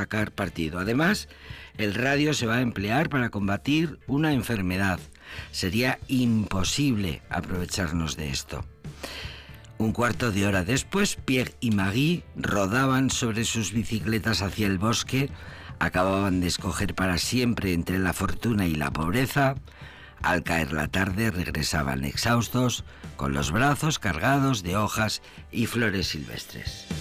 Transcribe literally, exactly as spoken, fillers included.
sacar partido. Además, el radio se va a emplear para combatir una enfermedad. Sería imposible aprovecharnos de esto. Un cuarto de hora después, Pierre y Marie rodaban sobre sus bicicletas hacia el bosque, acababan de escoger para siempre entre la fortuna y la pobreza. Al caer la tarde regresaban exhaustos, con los brazos cargados de hojas y flores silvestres.